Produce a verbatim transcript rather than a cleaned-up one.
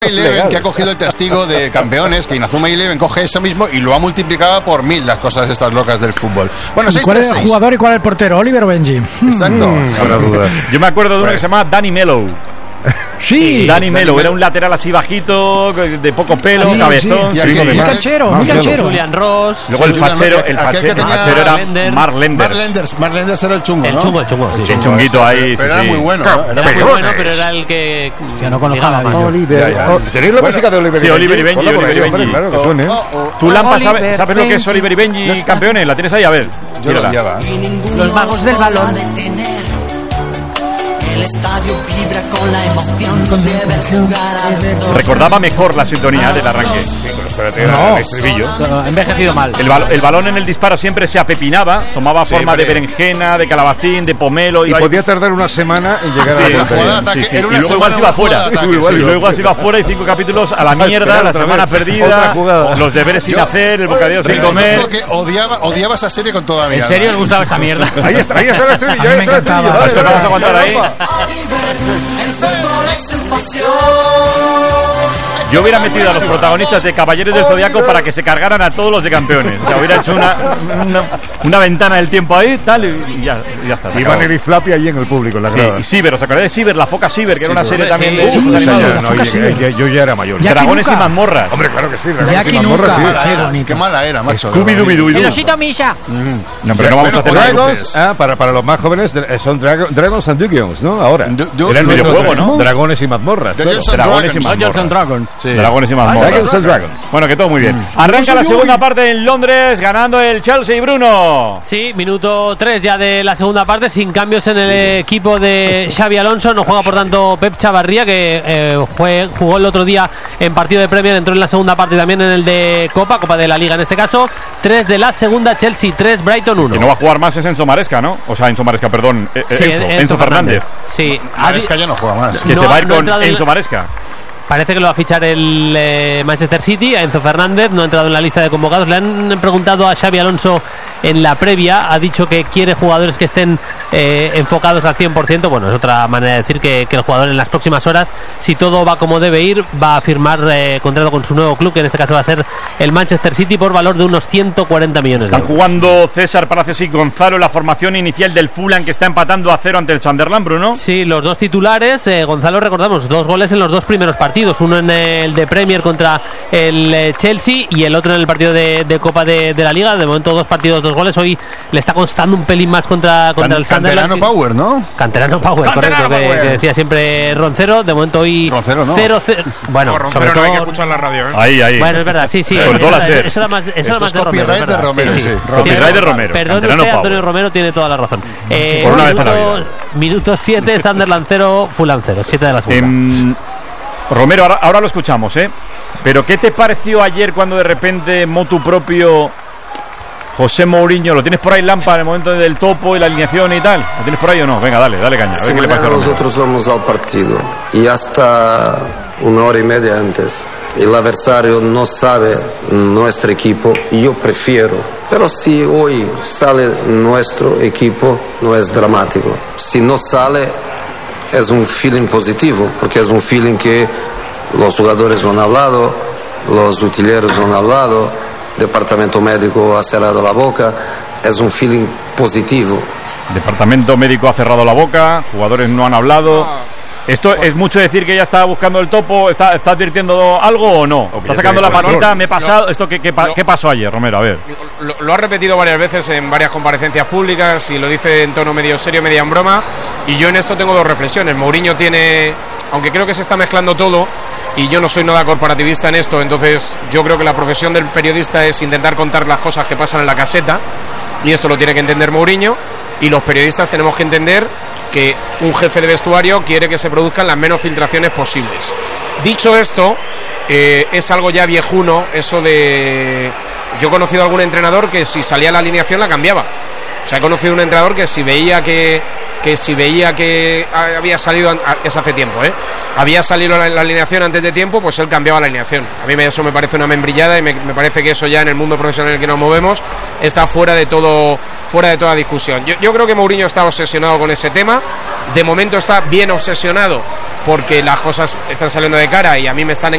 Eleven, que ha cogido el testigo de campeones, que Inazuma Eleven coge eso mismo y lo ha multiplicado por mil, las cosas estas locas del fútbol. Bueno, seis, ¿cuál tres, es el seis. jugador y cuál es el portero? ¿Oliver o Benji? Exacto. Mm, Yo me acuerdo de uno que se llamaba Danny Mello. Sí, Danny Mello era un lateral así bajito, de poco pelo, sí, cabezón. sí. Y aquí- Muy canchero, muy canchero. Julian Ross. Luego el Sí, fachero, Julian- el aquel que fachero, el tenía- fachero era Lenders. Mark Mark Lenders. Lenders, Mark Lenders era el chungo, El ¿no? chungo, el chungo, sí. El chunguito ahí, sí, Pero era sí. muy bueno, ¿no? Era Era muy muy bueno. bueno, pero era el que... Que no conozco llegaba a nadie. más. Oliver. Ya, ya. Oh, ¿tenéis la música de Oliver Sí, y Benji? Oliver y Benji, Ponla por Oliver y ahí, hombre, Benji. claro, que Oh, suene. oh, oh. Tú, Lampa, Oliver, ¿sabes, ¿sabes lo que es Benji. Oliver y Benji Los- campeones? ¿La tienes ahí? A ver. Yo lo tírala. odiaba. Los magos del balón. El estadio vibra con la emoción, se ve jugar a los dos. Recordaba mejor la sintonía del arranque. Espérate, No. el estribillo. Ha envejecido mal. El, bal- el balón en el disparo siempre se apepinaba, tomaba Sí, forma de vale. berenjena, de calabacín, de pomelo. Y iba ahí- podía tardar una semana en llegar Sí, a la la jugada de portería. ataque, Sí, sí. era Y una luego igual semana se iba una jugada fuera. de ataque, Y sí. luego igual se iba fuera y cinco capítulos a la Esperar mierda, la otra semana vez. perdida, Otra jugada. los deberes sin Yo- hacer, el bocadillo sin comer. Reconozco que odiaba, odiaba esa serie con toda mi ¿En alma. serio os gustaba esta mierda? Ahí está, ahí está el estribillo, A mí ahí me está el encantaba. estribillo. Pues que vamos a aguantar ahí. El fútbol es su pasión. Yo hubiera metido a los protagonistas de Caballeros del Zodiaco para que se cargaran a todos los de campeones. O sea, hubiera hecho una, una, una ventana del tiempo ahí, tal, y ya, y ya está. se Y acabó. Vanelli Flappy allí en el público, en la Sí, grada. y Ciber, ¿os acordáis de Ciber? La foca Ciber, que era una serie también de sí, dibujos sí, animados. la No, foca yo- Ciber. yo- yo ya era mayor. Ya. Dragones y Nunca. mazmorras. Hombre, claro que sí. Dragones Jackie y mazmorras, nunca. sí. Mala Qué era, bonito. qué mala era, macho. Scooby-Doo. El osito Misha. No, pero no vamos a hacer Bueno, nada. Dragons, ah, para, para los más jóvenes, dra- son Drago- Dragons and Dungeons, ¿no? Ahora. Du- du- Era el du- videojuego, nuestro- ¿no? Dragones y mazmorras. The claro. Dungeons and Dragones y Dragons. mazmorras. Dragon. Sí. Dragones y mazmorras. Dragons and Dragons. Bueno, que todo muy bien. Arranca la segunda parte en Londres, ganando el Chelsea y Bruno. Sí, minuto tres ya de la segunda parte, sin cambios en el equipo de Xabi Alonso. No juega, por tanto, Pep Chavarría, que eh, fue, jugó el otro día en partido de Premier, entró en la segunda parte y también en el de Copa, Copa de la Liga en este caso. Tres de la segunda, Chelsea tres, Brighton uno. Que no va a jugar más es Enzo Maresca, ¿no? O sea, Enzo Maresca, perdón. eh, eh, Sí, Enzo, Enzo Fernández. Sí, ha di- Maresca ya no juega más. Que No, se va a ir no ha con entrado en Enzo la- Maresca. Parece que lo va a fichar el eh, Manchester City, a Enzo Fernández, no ha entrado en la lista de convocados. Le han preguntado a Xabi Alonso en la previa, ha dicho que quiere jugadores que estén eh, enfocados al cien por ciento. Bueno, es otra manera de decir que, que el jugador en las próximas horas, si todo va como debe ir, va a firmar eh, contrato con su nuevo club, que en este caso va a ser el Manchester City, por valor de unos ciento cuarenta millones de Están euros. jugando César Palacios y Gonzalo en la formación inicial del Fulham, que está empatando a cero ante el Sunderland, Bruno. Sí, los dos titulares, eh, Gonzalo, recordamos, dos goles en los dos primeros partidos, uno en el de Premier contra el eh, Chelsea y el otro en el partido de, de Copa de, de la Liga. De momento dos partidos, dos goles. Hoy le está costando un pelín más contra, contra el Can- Sunderland. Canterano Power, ¿no? Canterano Power, Canterano correcto, que- Power. Que, decía siempre Roncero. De momento hoy Roncero no. cero cero. Bueno, No, sobre Roncero no hay que todo. escuchar la radio, ¿eh? Ahí, ahí. Bueno, es verdad, sí, sí. Sobre es todo la verdad, SER. Eso era más, eso Esto era más es de Romero. copyright es de verdad, Romero, sí. Copyright de Romero. Perdón Canterano usted, Antonio Power. Romero tiene toda la razón. Eh, Por una vez en la minuto, vida. minuto siete, Sunderland cero, Fulham cero. siete de la segunda. Em, Romero, ahora, ahora lo escuchamos, ¿eh? Pero ¿qué te pareció ayer cuando de repente motu propio José Mourinho, lo tienes por ahí, Lampa, en el momento del topo y la alineación y tal? ¿Lo tienes por ahí o no? Venga, dale, dale caña. A ver Si qué le pasa a mañana Romero. nosotros vamos al partido y hasta una hora y media antes el adversario no sabe nuestro equipo, yo prefiero. Pero si hoy sale nuestro equipo, no es dramático. Si no sale, es un feeling positivo, porque es un feeling que los jugadores no han hablado, los utileros no han hablado, el departamento médico ha cerrado la boca, es un feeling positivo. Departamento médico ha cerrado la boca, jugadores no han hablado. ¿Esto es mucho decir que ya está buscando el topo? ¿Está, está advirtiendo algo o no? ¿Está sacando la patita? ¿Me he pasado? ¿Esto qué, qué, pa- No. qué pasó ayer, Romero? A ver. Lo, lo ha repetido varias veces en varias comparecencias públicas y lo dice en tono medio serio, media en broma. Y yo en esto tengo dos reflexiones. Mourinho tiene, aunque creo que se está mezclando todo, y yo no soy nada corporativista en esto, entonces yo creo que la profesión del periodista es intentar contar las cosas que pasan en la caseta, y esto lo tiene que entender Mourinho, y los periodistas tenemos que entender que un jefe de vestuario quiere que se produzcan las menos filtraciones posibles. Dicho esto, eh, es algo ya viejuno eso de... Yo he conocido a algún entrenador que si salía la alineación la cambiaba. O sea, he conocido un entrenador que si veía que que si veía que había salido, es hace tiempo, ¿eh? Había salido la, la alineación antes de tiempo, pues él cambiaba la alineación. A mí me, eso me parece una membrillada y me, me parece que eso ya en el mundo profesional en el que nos movemos está fuera de todo, fuera de toda discusión. Yo, yo creo que Mourinho está obsesionado con ese tema de momento está bien obsesionado porque las cosas están saliendo de cara y a mí me están